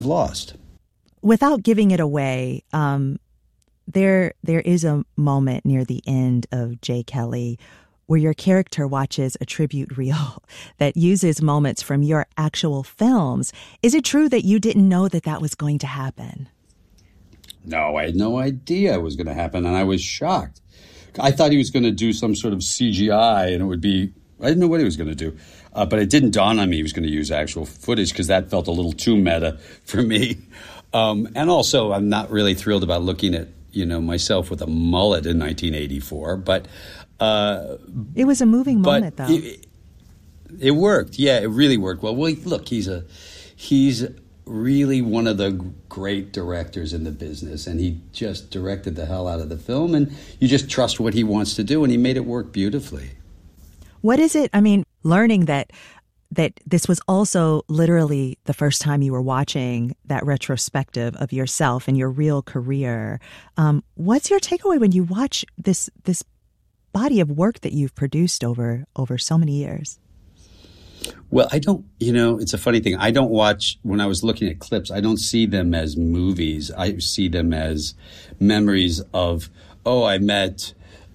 lost. Without giving it away, there is a moment near the end of J. Kelly where your character watches a tribute reel that uses moments from your actual films. Is it true that you didn't know that that was going to happen? No, I had no idea it was going to happen, and I was shocked. I thought he was going to do some sort of CGI, and it would be, I didn't know what he was going to do. But it didn't dawn on me he was going to use actual footage, because that felt a little too meta for me. And also, I'm not really thrilled about looking at, myself with a mullet in 1984, but... it was a moving moment, though. It worked. Yeah, it really worked well. Well, look, he's really one of the great directors in the business, and he just directed the hell out of the film, and you just trust what he wants to do, and he made it work beautifully. What is it? I mean, learning that this was also literally the first time you were watching that retrospective of yourself and your real career. What's your takeaway when you watch this body of work that you've produced over so many years? Well, I don't, it's a funny thing. I don't watch, when I was looking at clips, I don't see them as movies. I see them as memories of, I met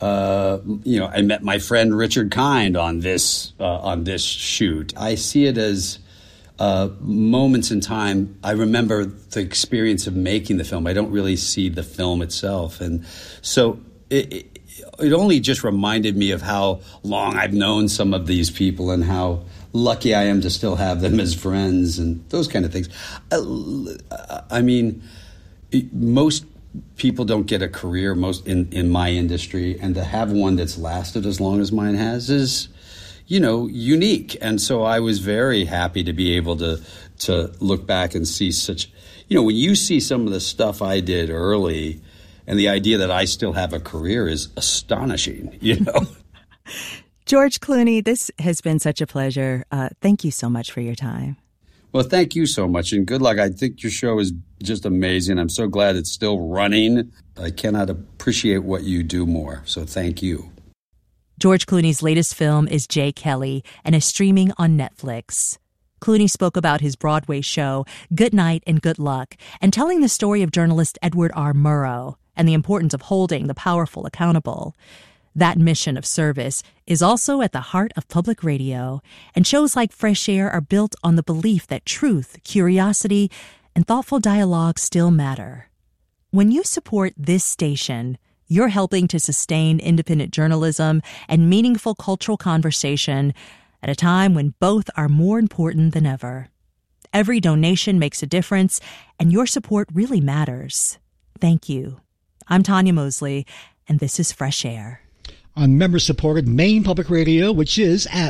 my friend Richard Kind on this shoot. I see it as moments in time. I remember the experience of making the film. I don't really see the film itself. And so it only just reminded me of how long I've known some of these people and how lucky I am to still have them as friends and those kind of things. I mean, most people don't get a career in my industry, and to have one that's lasted as long as mine has is, unique. And so I was very happy to be able to look back and see such, when you see some of the stuff I did early, and the idea that I still have a career is astonishing, George Clooney, this has been such a pleasure. Thank you so much for your time. Well, thank you so much, and good luck. I think your show is just amazing. I'm so glad it's still running. I cannot appreciate what you do more, so thank you. George Clooney's latest film is J. Kelly and is streaming on Netflix. Clooney spoke about his Broadway show, Good Night and Good Luck, and telling the story of journalist Edward R. Murrow and the importance of holding the powerful accountable. That mission of service is also at the heart of public radio, and shows like Fresh Air are built on the belief that truth, curiosity, and thoughtful dialogue still matter. When you support this station, you're helping to sustain independent journalism and meaningful cultural conversation at a time when both are more important than ever. Every donation makes a difference, and your support really matters. Thank you. I'm Tanya Mosley, and this is Fresh Air. On member-supported Maine Public Radio, which is at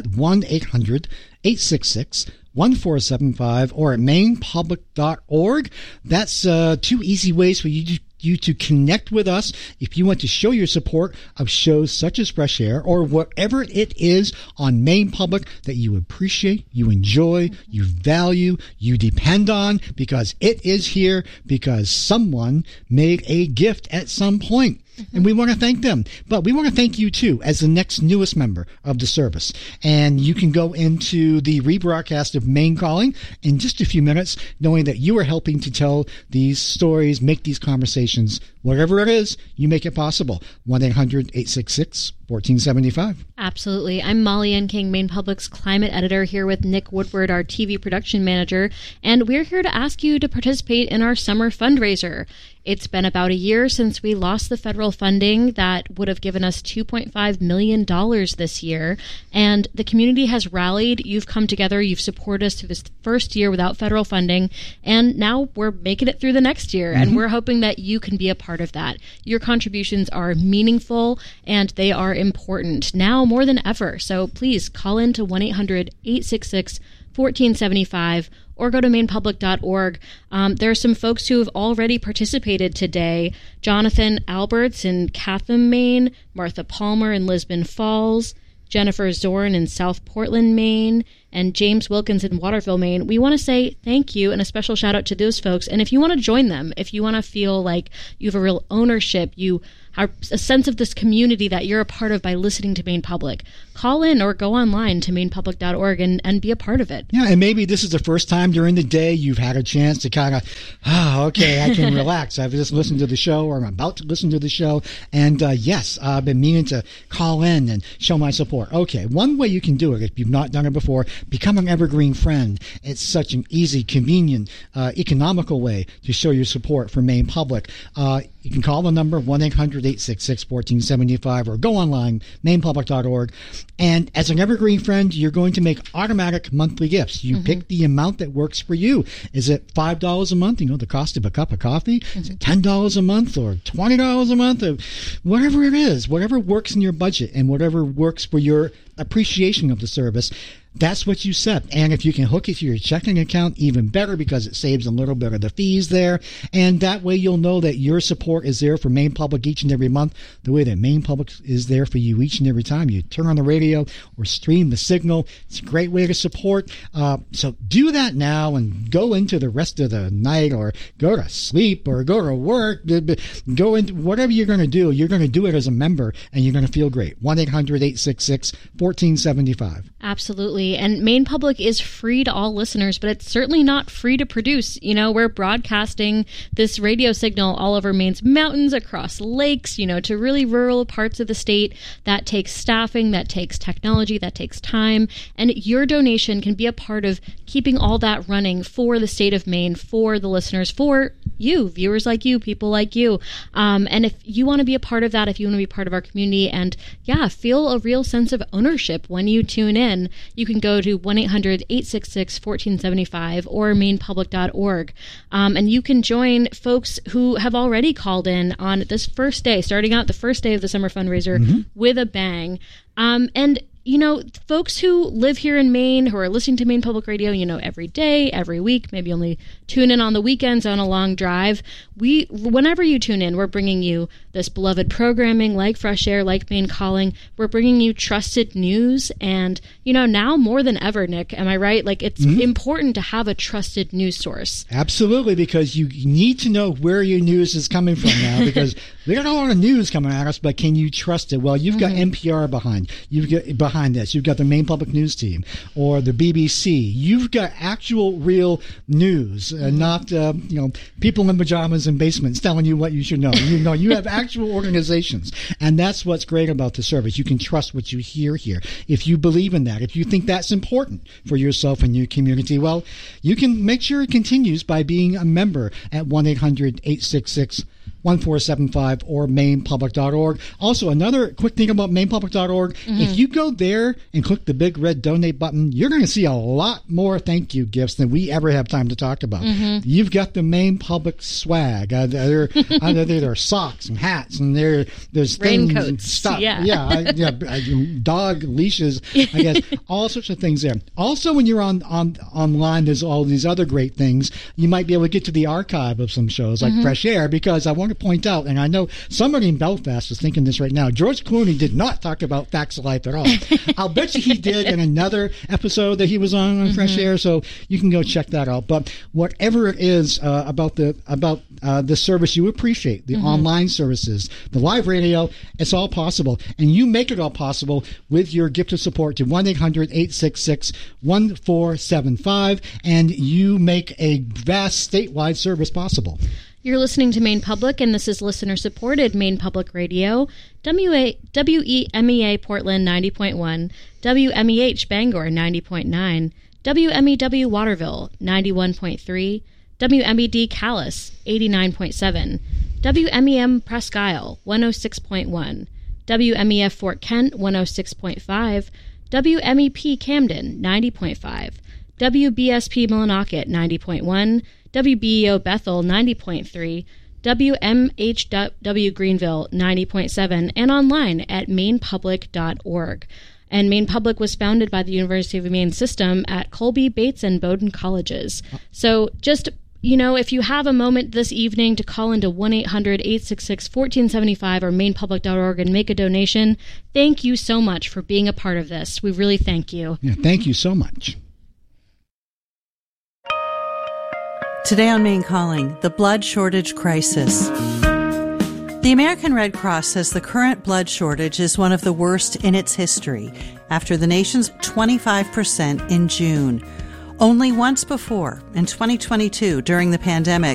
1-800-866-1475 or at mainepublic.org. That's 2 easy ways for you to connect with us if you want to show your support of shows such as Fresh Air or whatever it is on Maine Public that you appreciate, you enjoy, you value, you depend on, because it is here because someone made a gift at some point. And we want to thank them. But we want to thank you, too, as the next newest member of the service. And you can go into the rebroadcast of Maine Calling in just a few minutes, knowing that you are helping to tell these stories, make these conversations. Whatever it is, you make it possible. 1-800-866-1475. Absolutely. I'm Molly Ann King, Maine Public's climate editor, here with Nick Woodward, our TV production manager. And we're here to ask you to participate in our summer fundraiser. It's been about a year since we lost the federal funding that would have given us $2.5 million this year. And the community has rallied. You've come together. You've supported us through this first year without federal funding. And now we're making it through the next year. And we're hoping that you can be a part of that. Your contributions are meaningful and they are important now more than ever. So please call in to 1-800-866-1475 or go to mainepublic.org. There are some folks who have already participated today. Jonathan Alberts in Catham, Maine, Martha Palmer in Lisbon Falls, Jennifer Zorn in South Portland, Maine, and James Wilkins in Waterville, Maine, we want to say thank you and a special shout out to those folks. And if you want to join them, if you want to feel like you have a real ownership, you are a sense of this community that you're a part of by listening to Maine Public, call in or go online to mainepublic.org and be a part of it. Yeah, and maybe this is the first time during the day you've had a chance to kind of, okay, I can relax. I've just listened to the show, or I'm about to listen to the show, and yes, I've been meaning to call in and show my support. Okay, one way you can do it, if you've not done it before, become an Evergreen friend. It's such an easy, convenient, economical way to show your support for Maine Public. You can call the number 1-800-866-1475 or go online, mainepublic.org. And as an Evergreen friend, you're going to make automatic monthly gifts. You pick the amount that works for you. Is it $5 a month, the cost of a cup of coffee? Is it $10 a month or $20 a month? Or whatever it is, whatever works in your budget and whatever works for your appreciation of the service, that's what you set. And if you can hook it to your checking account, even better, because it saves a little bit of the fees there. And that way you'll know that your support is there for Maine Public each and every month, the way that Maine Public is there for you each and every time you turn on the radio or stream the signal. It's a great way to support. So do that now and go into the rest of the night, or go to sleep, or go to work. Go into whatever you're going to do. You're going to do it as a member, and you're going to feel great. 1-800-866-1475. Absolutely. And Maine Public is free to all listeners, but it's certainly not free to produce. We're broadcasting this radio signal all over Maine's mountains, across lakes, to really rural parts of the state. That takes staffing, that takes technology, that takes time. And your donation can be a part of keeping all that running for the state of Maine, for the listeners, for you, viewers like you, people like you. And if you want to be a part of that, if you want to be part of our community and, feel a real sense of ownership when you tune in, you can go to 1-800-866-1475 or mainepublic.org. And you can join folks who have already called in on this first day, starting out the first day of the summer fundraiser with a bang. And folks who live here in Maine, who are listening to Maine Public Radio, every day, every week, maybe only tune in on the weekends on a long drive. Whenever you tune in, we're bringing you this beloved programming like Fresh Air, like Maine Calling. We're bringing you trusted news. And, now more than ever, Nick, am I right? Like, it's important to have a trusted news source. Absolutely, because you need to know where your news is coming from now, because we got a lot of news coming at us, but can you trust it? Well, you've got NPR behind this. You've got the Maine Public News Team or the BBC. You've got actual, real news, not people in pajamas in basements telling you what you should know. You have actual organizations, and that's what's great about the service. You can trust what you hear here. If you believe in that, if you think that's important for yourself and your community, well, you can make sure it continues by being a member at 1-800-866-1475 or mainepublic.org. Also, another quick thing about mainepublic.org, if you go there and click the big red donate button, you're going to see a lot more thank you gifts than we ever have time to talk about. You've got the Maine Public swag. There are socks and hats, and there's raincoats and stuff. Yeah. Dog leashes, I guess, all sorts of things there. Also, when you're online, there's all these other great things. You might be able to get to the archive of some shows like Fresh Air, because I want to point out, and I know somebody in Belfast is thinking this right now, George Clooney did not talk about Facts of Life at all. I'll bet you he did in another episode that he was on Fresh Air, so you can go check that out. But whatever it is about the service you appreciate, the online services, the live radio, it's all possible. And you make it all possible with your gift of support to 1-800-866-1475, and you make a vast statewide service possible. You're listening to Maine Public, and this is listener-supported Maine Public Radio, WEMEA Portland 90.1, WMEH Bangor 90.9, WMEW Waterville 91.3, WMED Calais 89.7, WMEM Presque Isle 106.1, WMEF Fort Kent 106.5, WMEP Camden 90.5, WBSP Millinocket 90.1, WBEO Bethel 90.3, WMHW Greenville 90.7, and online at mainepublic.org. And Maine Public was founded by the University of Maine system at Colby, Bates, and Bowdoin colleges. So just if you have a moment this evening to call into 1-800-866-1475 or mainepublic.org and make a donation, thank you so much for being a part of this. We really thank you. Yeah, thank you so much. Today on Maine Calling, the blood shortage crisis. The American Red Cross says the current blood shortage is one of the worst in its history, after the nation's 25% in June. Only once before, in 2022, during the pandemic,